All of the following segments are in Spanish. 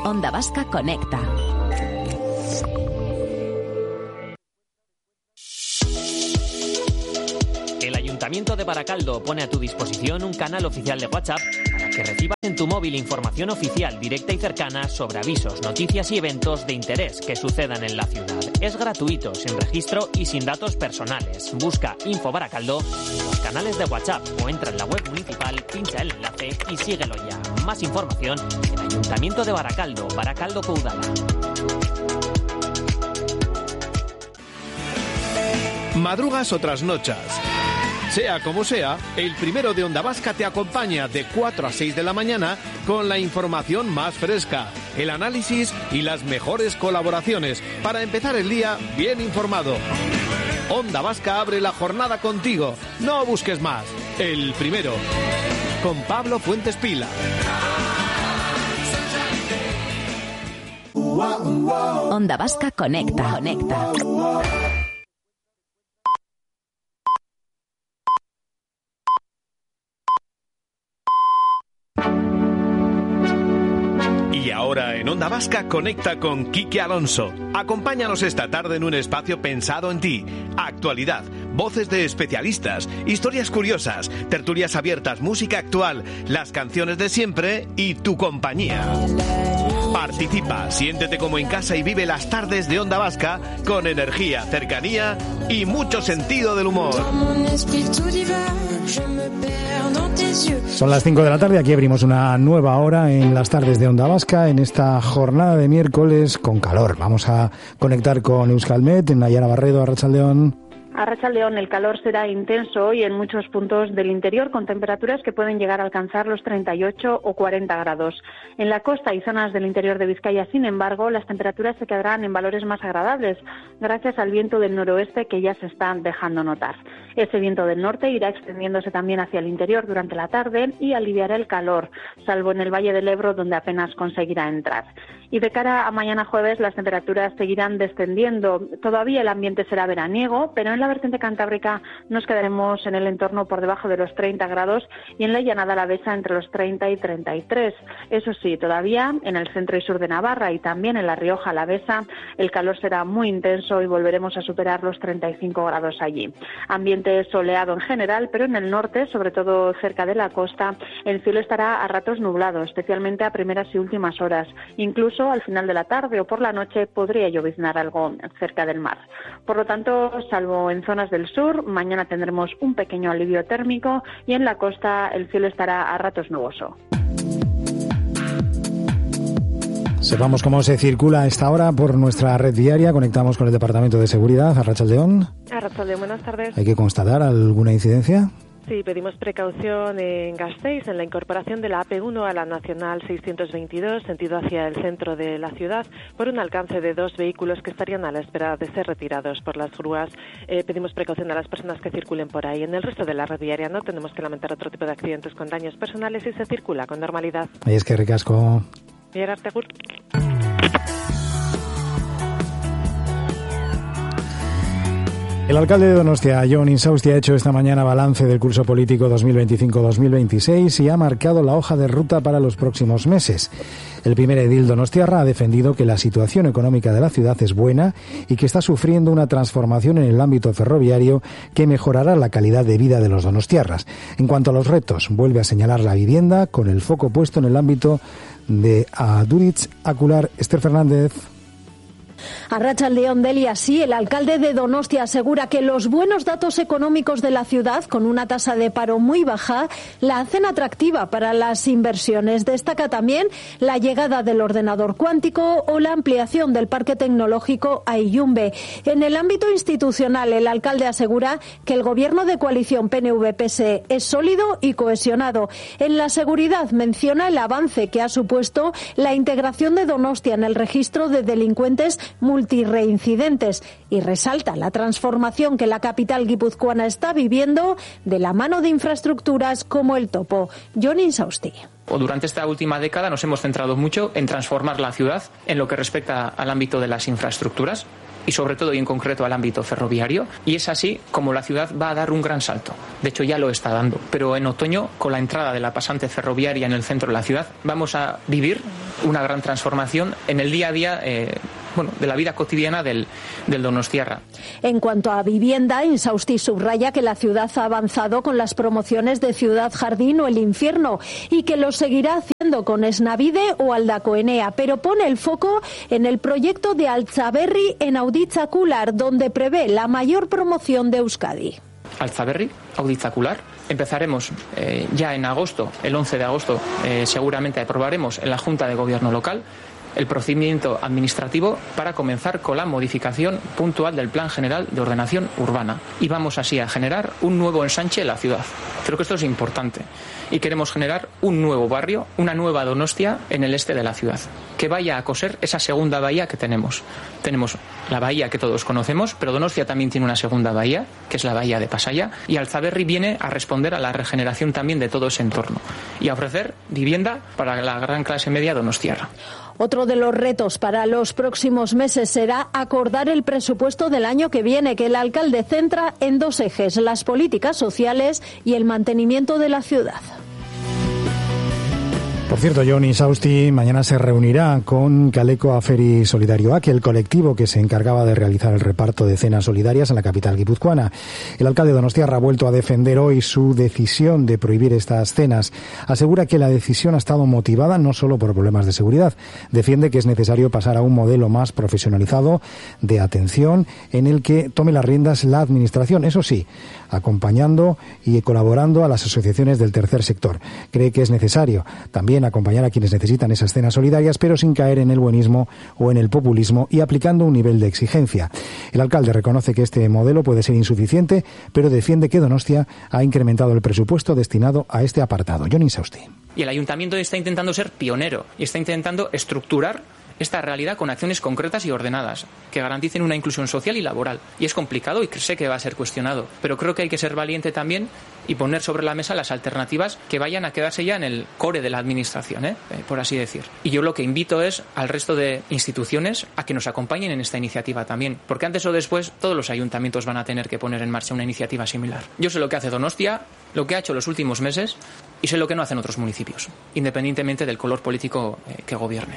Onda Vasca Conecta. El Ayuntamiento de Baracaldo pone a tu disposición un canal oficial de WhatsApp para que recibas en tu móvil información oficial directa y cercana sobre avisos, noticias y eventos de interés que sucedan en la ciudad. Es gratuito, sin registro y sin datos personales. Busca Info Baracaldo en los canales de WhatsApp o entra en la web municipal, pincha el enlace y síguelo ya. Más información en Ayuntamiento de Baracaldo, Baracaldo Caudala. Madrugas o trasnochas. Sea como sea, el primero de Onda Vasca te acompaña de 4 a 6 de la mañana con la información más fresca, el análisis y las mejores colaboraciones para empezar el día bien informado. Onda Vasca abre la jornada contigo. No busques más. El primero. Con Pablo Fuentes Pila. Onda Vasca Conecta. Y ahora en Onda Vasca conecta con Quique Alonso. Acompáñanos esta tarde en un espacio pensado en ti. Actualidad, voces de especialistas, historias curiosas, tertulias abiertas, música actual, las canciones de siempre y tu compañía. Participa, siéntete como en casa y vive las tardes de Onda Vasca con energía, cercanía y mucho sentido del humor. Son las 5 de la tarde, aquí abrimos una nueva hora en las tardes de Onda Vasca, en esta jornada de miércoles con calor. Vamos a conectar con Euskalmet, en Nayara Barredo, Arratsaldeon. Arratsaldeon, el calor será intenso hoy en muchos puntos del interior, con temperaturas que pueden llegar a alcanzar los 38 o 40 grados. En la costa y zonas del interior de Vizcaya, sin embargo, las temperaturas se quedarán en valores más agradables, gracias al viento del noroeste que ya se está dejando notar. Ese viento del norte irá extendiéndose también hacia el interior durante la tarde y aliviará el calor, salvo en el Valle del Ebro, donde apenas conseguirá entrar. Y de cara a mañana jueves, las temperaturas seguirán descendiendo. Todavía el ambiente será veraniego, pero en la vertiente cantábrica nos quedaremos en el entorno por debajo de los 30 grados y en la llanada alavesa entre los 30 y 33. Eso sí, todavía en el centro y sur de Navarra y también en la Rioja alavesa, el calor será muy intenso y volveremos a superar los 35 grados allí. Ambiente soleado en general, pero en el norte, sobre todo cerca de la costa, el cielo estará a ratos nublado, especialmente a primeras y últimas horas. Incluso al final de la tarde o por la noche podría lloviznar algo cerca del mar. Por lo tanto, salvo en zonas del sur, mañana tendremos un pequeño alivio térmico y en la costa el cielo estará a ratos nuboso. Sepamos cómo se circula a esta hora por nuestra red viaria. Conectamos con el Departamento de Seguridad. Arratsaldeon. Arratsaldeon, buenas tardes. ¿Hay que constatar alguna incidencia? Sí, pedimos precaución en Gasteiz, en la incorporación de la AP1 a la Nacional 622, sentido hacia el centro de la ciudad, por un alcance de 2 vehículos que estarían a la espera de ser retirados por las grúas. Pedimos precaución a las personas que circulen por ahí. En el resto de la red viaria no tenemos que lamentar otro tipo de accidentes con daños personales y se circula con normalidad. Ahí es que ricasco. El alcalde de Donostia, Jon Insausti, ha hecho esta mañana balance del curso político 2025-2026 y ha marcado la hoja de ruta para los próximos meses. El primer edil donostiarra ha defendido que la situación económica de la ciudad es buena y que está sufriendo una transformación en el ámbito ferroviario que mejorará la calidad de vida de los donostiarras. En cuanto a los retos, vuelve a señalar la vivienda con el foco puesto en el ámbito de Aduritz Acular. Esther Fernández. Arratsaldeon, Delia. Sí, el alcalde de Donostia asegura que los buenos datos económicos de la ciudad, con una tasa de paro muy baja, la hacen atractiva para las inversiones. Destaca también la llegada del ordenador cuántico o la ampliación del parque tecnológico a Iyumbe. En el ámbito institucional, el alcalde asegura que el gobierno de coalición PNV-PSE es sólido y cohesionado. En la seguridad menciona el avance que ha supuesto la integración de Donostia en el registro de delincuentes multireincidentes y resalta la transformación que la capital guipuzcoana está viviendo de la mano de infraestructuras como el Topo. Jon Insausti. Durante esta última década nos hemos centrado mucho en transformar la ciudad en lo que respecta al ámbito de las infraestructuras y sobre todo y en concreto al ámbito ferroviario, y es así como la ciudad va a dar un gran salto. De hecho ya lo está dando, pero en otoño, con la entrada de la pasante ferroviaria en el centro de la ciudad, vamos a vivir una gran transformación en el día a día de la vida cotidiana del donostiarra. En cuanto a vivienda, Insausti subraya que la ciudad ha avanzado con las promociones de Ciudad Jardín o El Infierno y que lo seguirá haciendo con Esnabide o Aldacoenea, pero pone el foco en el proyecto de Altzaberri en Auditzacular, donde prevé la mayor promoción de Euskadi. Altzaberri, Auditzacular. Empezaremos ya en agosto, el 11 de agosto, seguramente aprobaremos en la Junta de Gobierno local el procedimiento administrativo para comenzar con la modificación puntual del Plan General de Ordenación Urbana. Y vamos así a generar un nuevo ensanche en la ciudad. Creo que esto es importante. Y queremos generar un nuevo barrio, una nueva Donostia en el este de la ciudad, que vaya a coser esa segunda bahía que tenemos. Tenemos la bahía que todos conocemos, pero Donostia también tiene una segunda bahía, que es la bahía de Pasaia, y Altzaberri viene a responder a la regeneración también de todo ese entorno y a ofrecer vivienda para la gran clase media donostiarra. Otro de los retos para los próximos meses será acordar el presupuesto del año que viene, que el alcalde centra en dos ejes: las políticas sociales y el mantenimiento de la ciudad. Por cierto, Jon Insausti mañana se reunirá con Kaleko Aferi Solidarioak, el colectivo que se encargaba de realizar el reparto de cenas solidarias en la capital guipuzcoana. El alcalde donostiarra ha vuelto a defender hoy su decisión de prohibir estas cenas. Asegura que la decisión ha estado motivada no solo por problemas de seguridad. Defiende que es necesario pasar a un modelo más profesionalizado de atención en el que tome las riendas la administración. Eso sí, acompañando y colaborando a las asociaciones del tercer sector. Cree que es necesario también acompañar a quienes necesitan esas cenas solidarias, pero sin caer en el buenismo o en el populismo y aplicando un nivel de exigencia. El alcalde reconoce que este modelo puede ser insuficiente, pero defiende que Donostia ha incrementado el presupuesto destinado a este apartado. Jon Insausti. Y el ayuntamiento está intentando ser pionero y está intentando estructurar esta realidad con acciones concretas y ordenadas que garanticen una inclusión social y laboral. Y es complicado y sé que va a ser cuestionado, pero creo que hay que ser valiente también y poner sobre la mesa las alternativas que vayan a quedarse ya en el core de la administración, por así decir. Y yo lo que invito es al resto de instituciones a que nos acompañen en esta iniciativa también, porque antes o después todos los ayuntamientos van a tener que poner en marcha una iniciativa similar. Yo sé lo que hace Donostia, lo que ha hecho los últimos meses y sé lo que no hacen otros municipios, independientemente del color político que gobierne.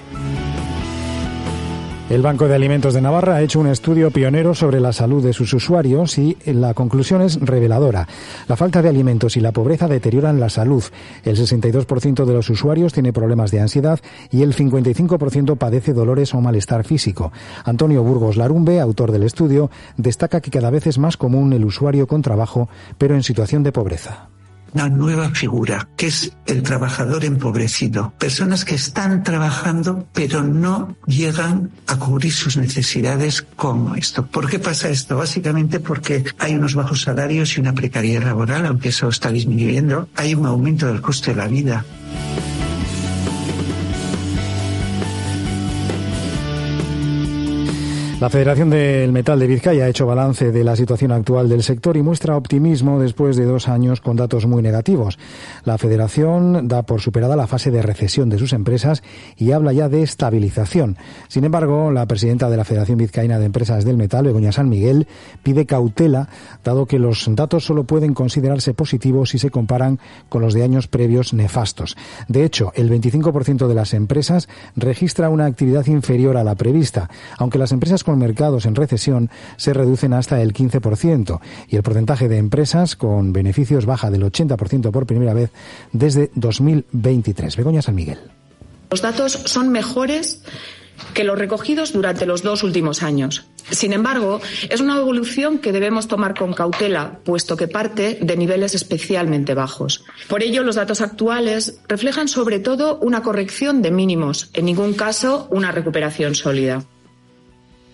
El Banco de Alimentos de Navarra ha hecho un estudio pionero sobre la salud de sus usuarios y la conclusión es reveladora. La falta de alimentos y la pobreza deterioran la salud. El 62% de los usuarios tiene problemas de ansiedad y el 55% padece dolores o malestar físico. Antonio Burgos Larumbe, autor del estudio, destaca que cada vez es más común el usuario con trabajo, pero en situación de pobreza. Una nueva figura, que es el trabajador empobrecido. Personas que están trabajando, pero no llegan a cubrir sus necesidades como esto. ¿Por qué pasa esto? Básicamente porque hay unos bajos salarios y una precariedad laboral, aunque eso está disminuyendo. Hay un aumento del coste de la vida. La Federación del Metal de Vizcaya ha hecho balance de la situación actual del sector y muestra optimismo después de 2 años con datos muy negativos. La Federación da por superada la fase de recesión de sus empresas y habla ya de estabilización. Sin embargo, la presidenta de la Federación Vizcaína de Empresas del Metal, Begoña San Miguel, pide cautela, dado que los datos solo pueden considerarse positivos si se comparan con los de años previos nefastos. De hecho, el 25% de las empresas registra una actividad inferior a la prevista, aunque las empresas con mercados en recesión se reducen hasta el 15% y el porcentaje de empresas con beneficios baja del 80% por primera vez desde 2023. Begoña San Miguel. Los datos son mejores que los recogidos durante los 2 últimos años. Sin embargo, es una evolución que debemos tomar con cautela, puesto que parte de niveles especialmente bajos. Por ello, los datos actuales reflejan sobre todo una corrección de mínimos, en ningún caso una recuperación sólida.